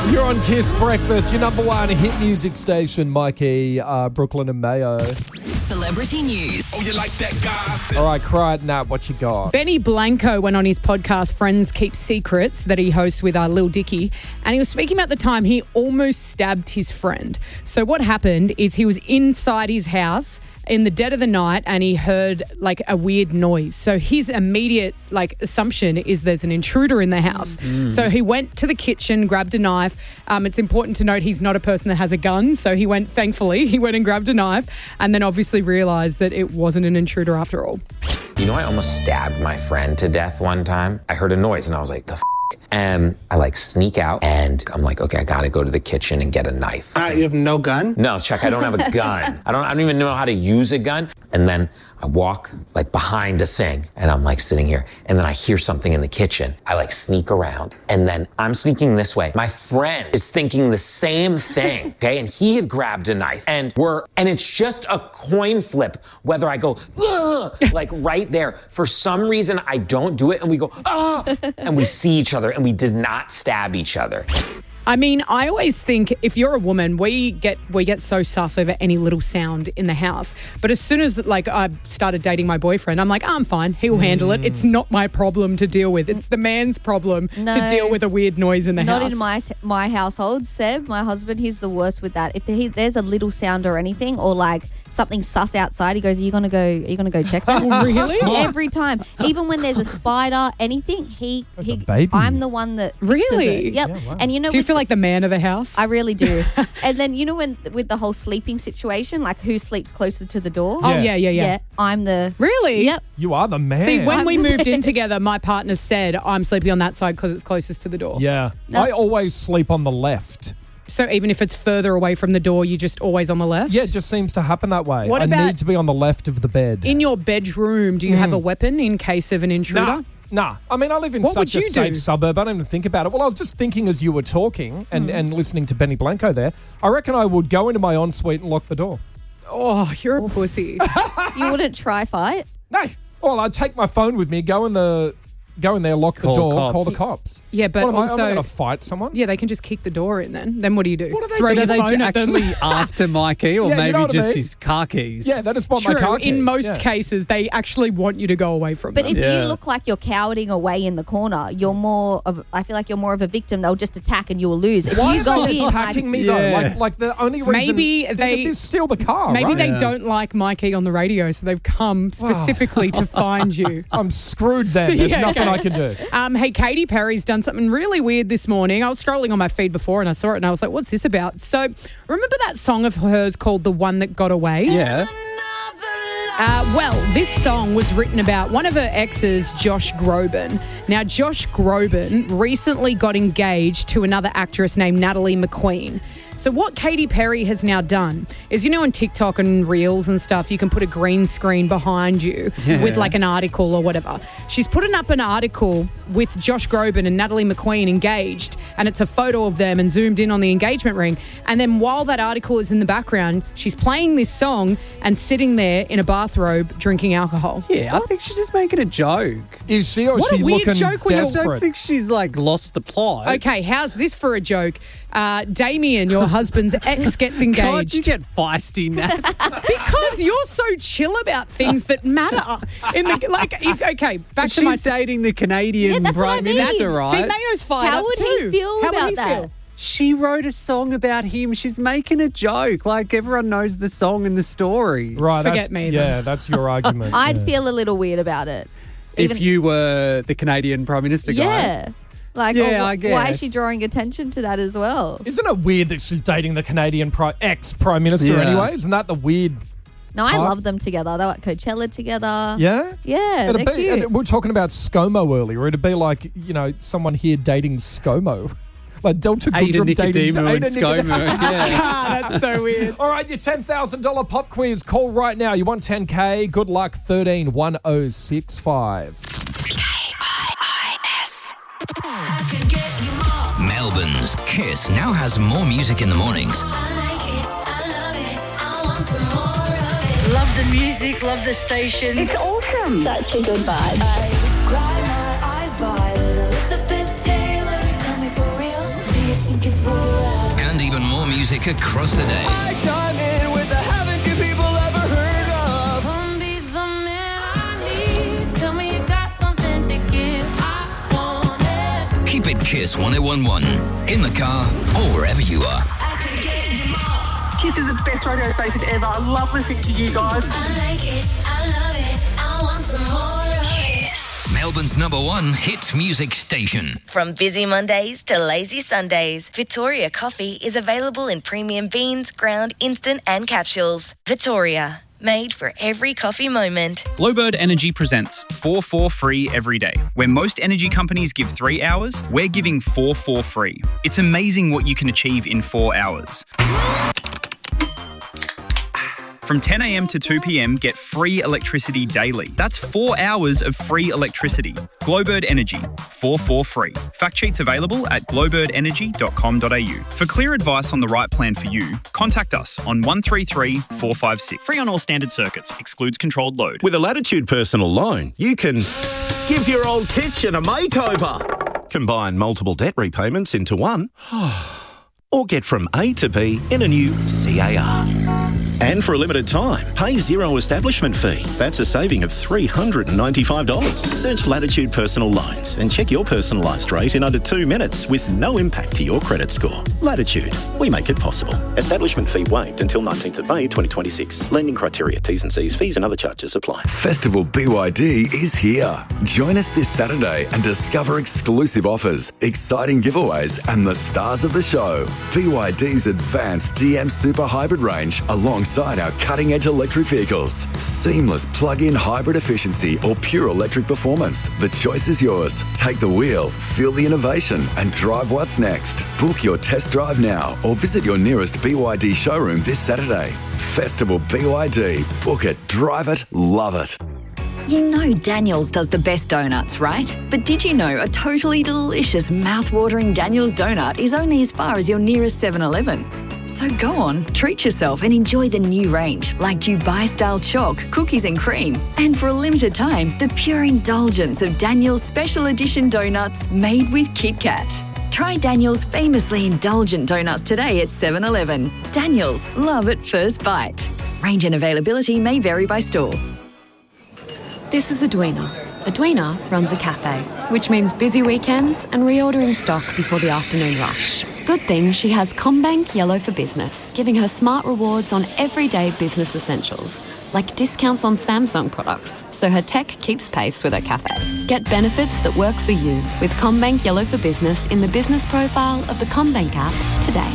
You're on Kiss Breakfast, your number one hit music station, Mikey, Brooklyn and Mayo. Celebrity news. Oh, you like that guy? All right, Crichton, Nat, what you got? Benny Blanco went on his podcast, Friends Keep Secrets, that he hosts with Lil Dicky, and he was speaking about the time he almost stabbed his friend. So what happened is he was inside his house in the dead of the night and he heard like a weird noise. So his immediate assumption is there's an intruder in the house. So he went to the kitchen, grabbed a knife. It's important to note he's not a person that has a gun. So he went and grabbed a knife and then obviously realised that it wasn't an intruder after all. You know, I almost stabbed my friend to death one time. I heard a noise and I was like, the f***? And I sneak out and I'm like, okay, I gotta go to the kitchen and get a knife. You have no gun? No, Chuck, I don't have a gun. I don't even know how to use a gun. And then I walk behind a thing and I'm sitting here and then I hear something in the kitchen. I sneak around and then I'm sneaking this way. My friend is thinking the same thing, okay? And he had grabbed a knife and it's just a coin flip whether I go, right there. For some reason, I don't do it and we go, and we see each other and we did not stab each other. I mean, I always think if you're a woman, we get so sus over any little sound in the house. But as soon as I started dating my boyfriend, I'm like, I'm fine. He'll handle it. It's not my problem to deal with. It's the man's problem to deal with a weird noise in the house. Not in my household. Seb, my husband, he's the worst with that. If there's a little sound or anything, or something sus outside, he goes, Are you gonna go check that? Really? Every time. Even when there's a spider, anything, a baby. I'm the one that fixes Really? it. Yep. Yeah, wow. And Do you feel like the man of the house? I really do. And then when with the whole sleeping situation, who sleeps closer to the door? Oh, yeah. I'm the... Really? Yep. You are the man. See, when we moved in together, my partner said, I'm sleeping on that side because it's closest to the door. Yeah. No. I always sleep on the left. So even if it's further away from the door, you're just always on the left? Yeah, it just seems to happen that way. What I about- need to be on the left of the bed. In your bedroom, do you have a weapon in case of an intruder? Nah. I mean, I live in What such would a you safe do? suburb. I don't even think about it. Well, I was just thinking as you were talking and listening to Benny Blanco there, I reckon I would go into my ensuite and lock the door. Oh, you're a pussy. You wouldn't try fight? No. Well, I'd take my phone with me, go in there, lock the door, call the cops. Yeah, but what am also... I going to fight someone? Yeah, they can just kick the door in then. Then what do you do? What do they Throw do? your Are they phone at them? actually after Mikey or Yeah, you maybe know what I just mean? his car keys? Yeah, that is what my True. car key. In most Yeah. cases, they actually want you to go away from But them. if Yeah. you look like you're cowering away in the corner, I feel like you're more of a victim. They'll just attack and you'll lose. If Why you are go they in, attacking me Yeah. though? Like the only reason Maybe they they- steal the car. Maybe right? they Yeah. don't like Mikey on the radio, so they've come specifically to find you. I'm screwed then. There's Yeah, nothing okay. I can do. Hey, Katy Perry's done something really weird this morning. I was scrolling on my feed before and I saw it and I was like, what's this about? So remember that song of hers called The One That Got Away? Yeah. Well, this song was written about one of her exes, Josh Groban. Now, Josh Groban recently got engaged to another actress named Natalie McQueen. So what Katy Perry has now done is, on TikTok and Reels and stuff, you can put a green screen behind you with an article or whatever. She's putting up an article with Josh Groban and Natalie McQueen engaged, and it's a photo of them and zoomed in on the engagement ring. And then while that article is in the background, she's playing this song and sitting there in a bathrobe drinking alcohol. Yeah, I think she's just making a joke. Is she or is What a she weird looking joke when you're- I don't desperate? think she's lost the plot. Okay, how's this for a joke? Damien, your husband's ex, gets engaged. God, you get feisty now. Because you're so chill about things that matter. Okay, back to my... She's dating the Canadian that's what I Prime mean. Minister, See, right? Mayo's fired How up would he too. feel How would about he that? feel? She wrote a song about him. She's making a joke. Everyone knows the song and the story. Right, Forget that's, me then. Yeah, that's your argument. I'd yeah. feel a little weird about it. If you were the Canadian Prime Minister guy. Yeah. I why is guess. she drawing attention to that as well? Isn't it weird that she's dating the Canadian ex-Prime Minister Yeah. anyway? Isn't that the weird... No, I love them together. They were at Coachella together. Yeah? Yeah, they're cute. We were talking about ScoMo earlier. It'd be like, someone here dating ScoMo. Like Delta Ada Goodrum dating... Nicodemo and Ada ScoMo. Yeah. That's so weird. All right, your $10,000 pop quiz. Call right now. You want 10K? Good luck. 131065. Melbourne's Kiss now has more music in the mornings. Love the music, love the station. It's awesome. Such a good vibe. I cry my eyes violet. Elizabeth Taylor, tell me for real. Do you think it's for music across the day. I chime in with the haven't you people ever heard of? Come be the man I need. Tell me you got something to give. I want it. Keep it Kiss 1011 in the car or wherever you are. I could get you more. Kiss is the best radio station ever. I love listening to you guys. I like it. I love it. I want some more of it. Melbourne's #1 hit music station. From busy Mondays to lazy Sundays, Victoria Coffee is available in premium beans, ground, instant and capsules. Victoria, made for every coffee moment. Glowbird Energy presents 4 for free every day. Where most energy companies give 3 hours, we're giving 4 for free. It's amazing what you can achieve in 4 hours. From 10 a.m. to 2 p.m, get free electricity daily. That's 4 hours of free electricity. Glowbird Energy, 4 for free. Fact sheets available at glowbirdenergy.com.au. For clear advice on the right plan for you, contact us on 133 456. Free on all standard circuits. Excludes controlled load. With a Latitude personal loan, you can give your old kitchen a makeover, combine multiple debt repayments into one, or get from A to B in a new CAR. And for a limited time, pay zero establishment fee. That's a saving of $395. Search Latitude Personal Loans and check your personalised rate in under 2 minutes with no impact to your credit score. Latitude, we make it possible. Establishment fee waived until 19th of May 2026. Lending criteria, T's and C's, fees and other charges apply. Festival BYD is here. Join us this Saturday and discover exclusive offers, exciting giveaways and the stars of the show. BYD's advanced DM Super Hybrid range alongside our cutting-edge electric vehicles. Seamless plug-in hybrid efficiency or pure electric performance. The choice is yours. Take the wheel, feel the innovation and drive what's next. Book your test drive now or visit your nearest BYD showroom this Saturday. Festival BYD. Book it, drive it, love it. You know Daniel's does the best donuts, right? But did you know a totally delicious, mouth-watering Daniel's donut is only as far as your nearest 7-Eleven? So go on, treat yourself and enjoy the new range, like Dubai-style chalk, cookies and cream. And for a limited time, the pure indulgence of Daniel's special edition donuts made with Kit Kat. Try Daniel's famously indulgent donuts today at 7-Eleven. Daniel's, love at first bite. Range and availability may vary by store. This is Edwina. Edwina runs a cafe, which means busy weekends and reordering stock before the afternoon rush. Good thing she has CommBank Yellow for Business, giving her smart rewards on everyday business essentials, like discounts on Samsung products, so her tech keeps pace with her cafe. Get benefits that work for you with CommBank Yellow for Business in the business profile of the CommBank app today.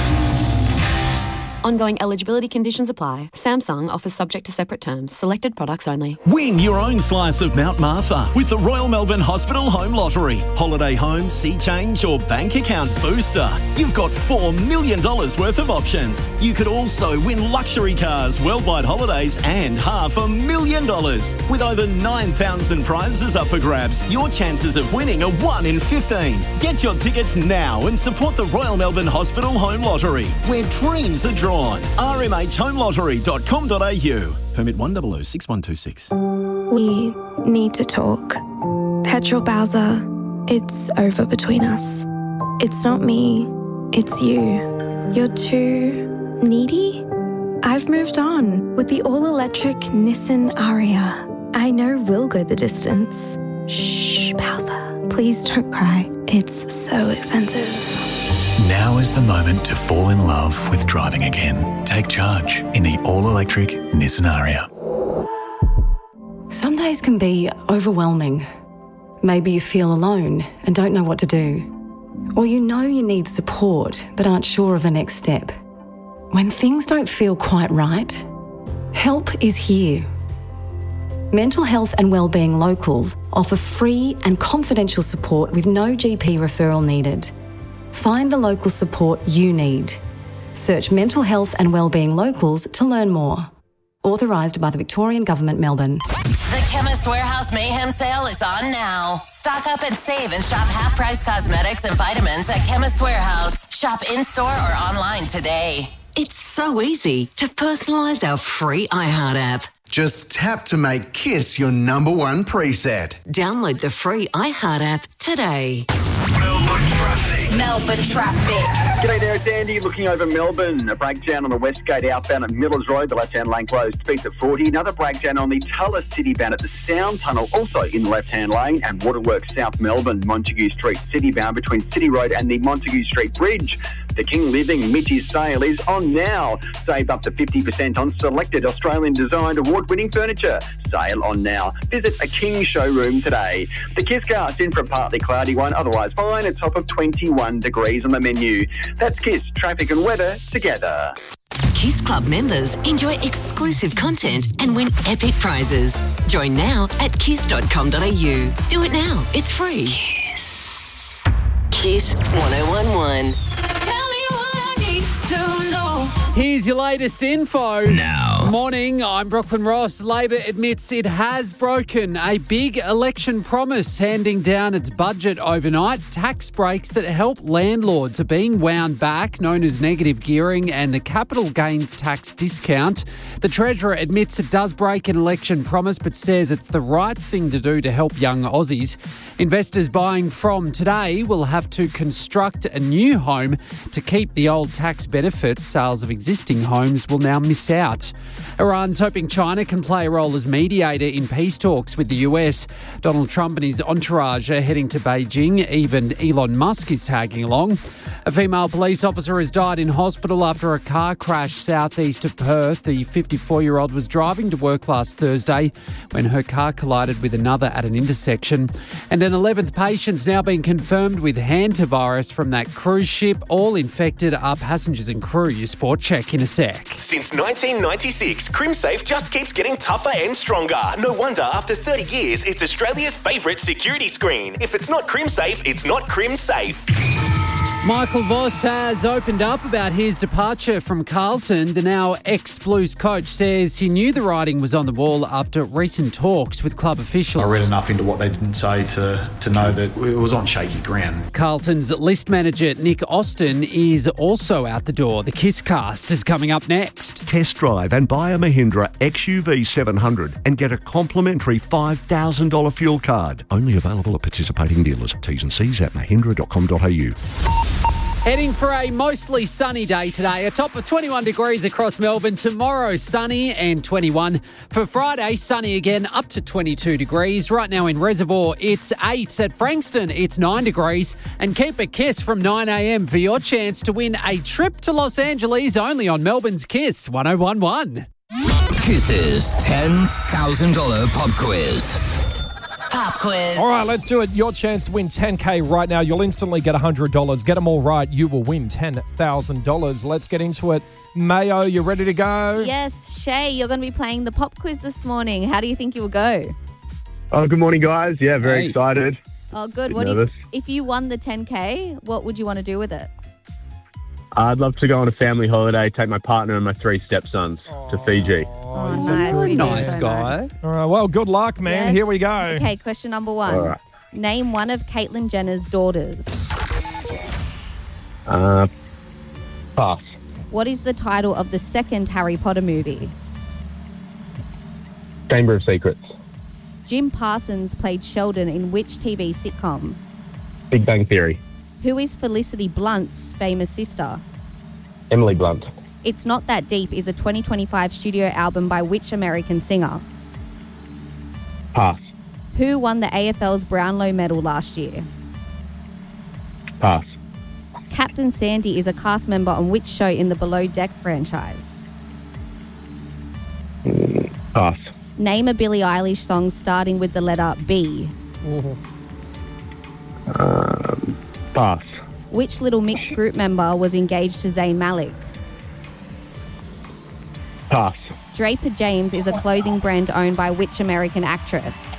Ongoing eligibility conditions apply. Samsung offers subject to separate terms. Selected products only. Win your own slice of Mount Martha with the Royal Melbourne Hospital Home Lottery. Holiday home, sea change or bank account booster. You've got $4 million worth of options. You could also win luxury cars, worldwide holidays and $500,000. With over 9,000 prizes up for grabs, your chances of winning are 1 in 15. Get your tickets now and support the Royal Melbourne Hospital Home Lottery, where dreams are drawn. rmhhomelottery.com.au. Permit 1006126. We need to talk. Petrol Bowser, it's over between us. It's not me, it's you. You're too needy? I've moved on with the all-electric Nissan Ariya. I know we'll go the distance. Shh, Bowser, please don't cry. It's so expensive. Now is the moment to fall in love with driving again. Take charge in the all-electric Nissan Ariya. Some days can be overwhelming. Maybe you feel alone and don't know what to do. Or you know you need support but aren't sure of the next step. When things don't feel quite right, help is here. Mental Health and Wellbeing Locals offer free and confidential support with no GP referral needed. Find the local support you need. Search Mental Health and Wellbeing Locals to learn more. Authorised by the Victorian Government, Melbourne. The Chemist Warehouse Mayhem Sale is on now. Stock up and save and shop half-price cosmetics and vitamins at Chemist Warehouse. Shop in-store or online today. It's so easy to personalise our free iHeart app. Just tap to make Kiss your #1 preset. Download the free iHeart app today. Melbourne traffic. Melbourne traffic. G'day there, it's Andy looking over Melbourne. A breakdown on the West Gate outbound at Millers Road, the left-hand lane closed, speeds at 40. Another breakdown on the Tullah City bound at the Sound Tunnel, also in the left-hand lane. And Waterworks South Melbourne, Montague Street City bound between City Road and the Montague Street Bridge. The King Living Mitch's sale is on now. Save up to 50% on selected Australian-designed award-winning furniture. Sale on now. Visit a King showroom today. The Kisscast in for a partly cloudy one, otherwise fine. A top of 21 degrees on the menu. That's Kiss, traffic and weather together. Kiss Club members enjoy exclusive content and win epic prizes. Join now at kiss.com.au. Do it now. It's free. Kiss. Kiss 1011. Here's your latest info. Now. Morning, I'm Brooklyn Ross. Labor admits it has broken a big election promise, handing down its budget overnight. Tax breaks that help landlords are being wound back, known as negative gearing, and the capital gains tax discount. The Treasurer admits it does break an election promise, but says it's the right thing to do to help young Aussies. Investors buying from today will have to construct a new home to keep the old tax benefits. Sales of existing homes will now miss out. Iran's hoping China can play a role as mediator in peace talks with the US. Donald Trump and his entourage are heading to Beijing. Even Elon Musk is tagging along. A female police officer has died in hospital after a car crash southeast of Perth. The 54-year-old was driving to work last Thursday when her car collided with another at an intersection. And an 11th patient's now been confirmed with hantavirus from that cruise ship. All infected are passengers and crew. Your sport check in a sec. Since 1996, CrimSafe just keeps getting tougher and stronger. No wonder after 30 years, it's Australia's favourite security screen. If it's not CrimSafe, it's not CrimSafe. Michael Voss has opened up about his departure from Carlton. The now ex-Blues coach says he knew the writing was on the wall after recent talks with club officials. I read enough into what they didn't say to know that it was on shaky ground. Carlton's list manager, Nick Austin, is also out the door. The Kisscast is coming up next. Test drive and buy a Mahindra XUV 700 and get a complimentary $5,000 fuel card. Only available at participating dealers. T's and C's at mahindra.com.au. Heading for a mostly sunny day today. A top of 21 degrees across Melbourne. Tomorrow, sunny and 21. For Friday, sunny again, up to 22 degrees. Right now in Reservoir, it's 8. At Frankston, it's 9 degrees. And keep a kiss from 9 a.m. for your chance to win a trip to Los Angeles only on Melbourne's Kiss 1011. Kiss's $10,000 pop quiz. Pop quiz. All right, let's do it. Your chance to win $10K right now. You'll instantly get $100. Get them all right, you will win $10,000. Let's get into it. Mayo, you ready to go? Yes, Shay, you're going to be playing the pop quiz this morning. How do you think you will go? Oh, good morning, guys. Yeah, very excited. Oh, good. If you won the 10K, what would you want to do with it? I'd love to go on a family holiday, take my partner and my 3 stepsons to Fiji. Oh, nice. Really nice guy. Nice. All right, well, good luck, man. Yes. Here we go. Okay, question number 1. All right. Name one of Caitlyn Jenner's daughters. Pass. What is the title of the second Harry Potter movie? Chamber of Secrets. Jim Parsons played Sheldon in which TV sitcom? Big Bang Theory. Who is Felicity Blunt's famous sister? Emily Blunt. It's Not That Deep is a 2025 studio album by which American singer? Pass. Who won the AFL's Brownlow medal last year? Pass. Captain Sandy is a cast member on which show in the Below Deck franchise? Pass. Name a Billie Eilish song starting with the letter B. Pass. Which Little Mix group member was engaged to Zayn Malik? Pass. Draper James is a clothing brand owned by which American actress?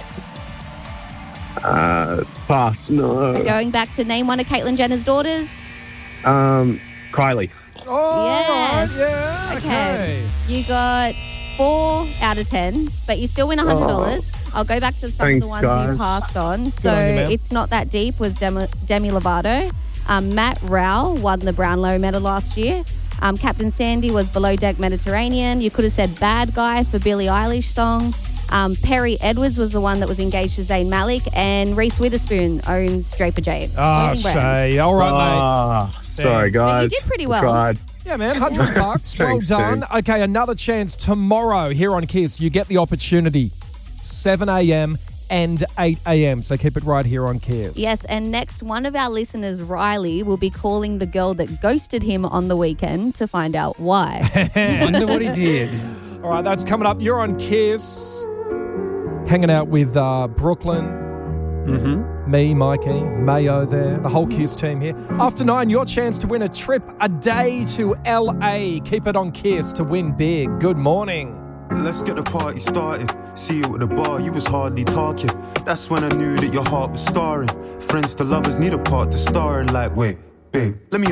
Pass. No. Going back to name one of Caitlyn Jenner's daughters? Kylie. Oh, yes. right, yeah, okay. You got 4 out of 10, but you still win $100. I'll go back to some of the ones you passed on. So on you, man. It's Not That Deep was Demi Lovato. Matt Rowell won the Brownlow medal last year. Captain Sandy was Below Deck Mediterranean. You could have said Bad Guy for Billie Eilish song. Perry Edwards was the one that was engaged to Zayn Malik, and Reese Witherspoon owns Draper James. clothing brand. Shay. All right, mate. Sorry, guys. But you did pretty well. Tried. Yeah, man, $100. Well Thanks, done. dude. Okay, another chance tomorrow here on Kiss. You get the opportunity. 7 a.m. and 8 a.m. So keep it right here on Kiss. Yes, and next, one of our listeners, Riley, will be calling the girl that ghosted him on the weekend to find out why. Wonder what he did. All right, that's coming up. You're on Kiss. Hanging out with Brooklyn. Me, Mikey, Mayo there, the whole Kiss team here. After 9, your chance to win a trip a day to LA. Keep it on Kiss to win big. Good morning. Let's get the party started. See you at the bar, you was hardly talking. That's when I knew that your heart was scarring. Friends to lovers need a part to star in. Like, wait, babe, let me